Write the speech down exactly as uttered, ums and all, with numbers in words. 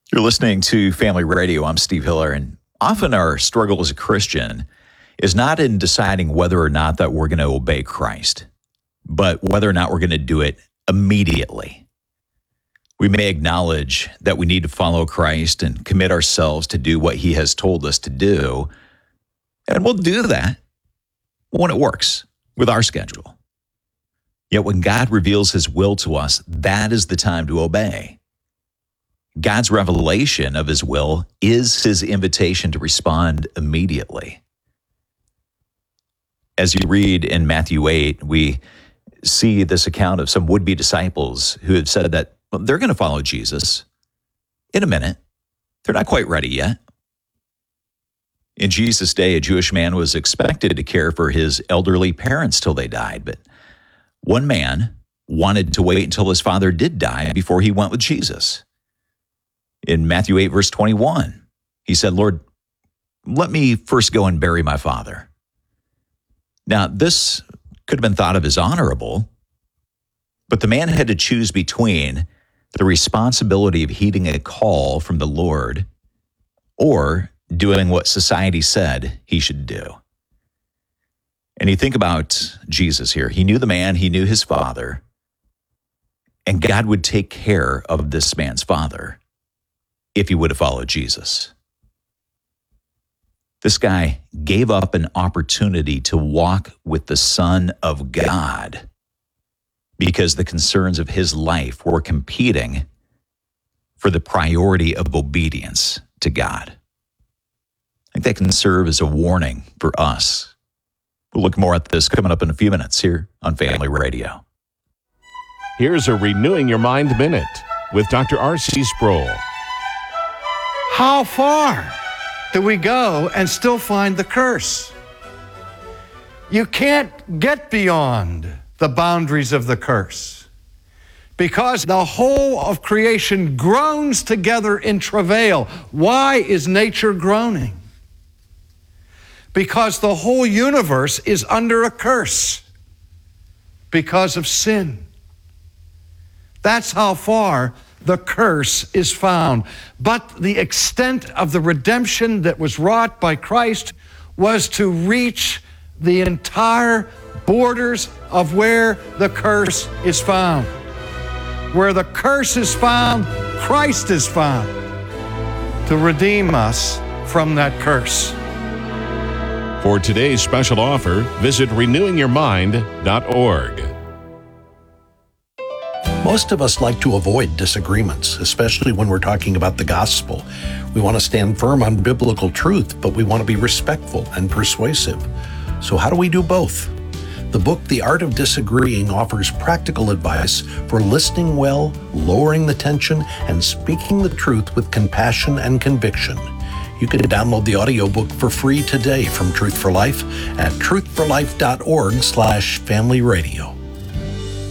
You're listening to Family Radio. I'm Steve Hiller, and often our struggle as a Christian is not in deciding whether or not that we're going to obey Christ, but whether or not we're going to do it immediately. We may acknowledge that we need to follow Christ and commit ourselves to do what he has told us to do, and we'll do that when it works with our schedule. Yet when God reveals his will to us, that is the time to obey. God's revelation of his will is his invitation to respond immediately. As you read in Matthew eight, we see this account of some would-be disciples who have said that well, they're going to follow Jesus in a minute. They're not quite ready yet. In Jesus' day, a Jewish man was expected to care for his elderly parents till they died, but one man wanted to wait until his father did die before he went with Jesus. In Matthew eight, verse twenty-one, he said, "Lord, let me first go and bury my father." Now, this could have been thought of as honorable, but the man had to choose between the responsibility of heeding a call from the Lord or doing what society said he should do. And you think about Jesus here. He knew the man, he knew his father, and God would take care of this man's father if he would have followed Jesus. This guy gave up an opportunity to walk with the Son of God because the concerns of his life were competing for the priority of obedience to God. I think that can serve as a warning for us. We'll look more at this coming up in a few minutes here on Family Radio. Here's a Renewing Your Mind Minute with Doctor R C Sproul. How far do we go and still find the curse? You can't get beyond the boundaries of the curse because the whole of creation groans together in travail. Why is nature groaning? Because the whole universe is under a curse because of sin. That's how far the curse is found. But the extent of the redemption that was wrought by Christ was to reach the entire borders of where the curse is found. Where the curse is found, Christ is found to redeem us from that curse. For today's special offer, visit renewing your mind dot org. Most of us like to avoid disagreements, especially when we're talking about the gospel. We want to stand firm on biblical truth, but we want to be respectful and persuasive. So how do we do both? The book, The Art of Disagreeing, offers practical advice for listening well, lowering the tension, and speaking the truth with compassion and conviction. You can download the audiobook for free today from Truth for Life at truth for life dot org slash family radio.